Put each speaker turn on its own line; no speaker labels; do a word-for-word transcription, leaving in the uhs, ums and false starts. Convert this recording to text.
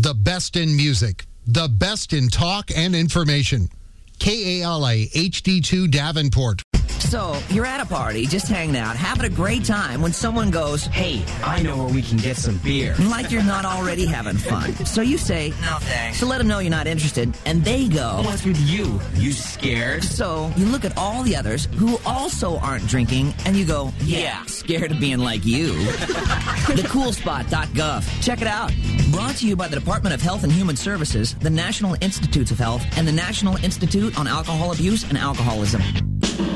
The best in music, the best in talk and information. K A L A H D two Davenport.
So, you're at a party, just hanging out, having a great time when someone goes,
"Hey, I know where we can get some beer."
Like you're not already having fun. So you say, "No thanks," to let them know you're not interested, and they go,
"What's with you? You scared?"
So, you look at all the others who also aren't drinking, and you go, "Yeah, scared of being like you." the cool spot dot gov. Check it out. Brought to you by the Department of Health and Human Services, the National Institutes of Health, and the National Institute on Alcohol Abuse and Alcoholism.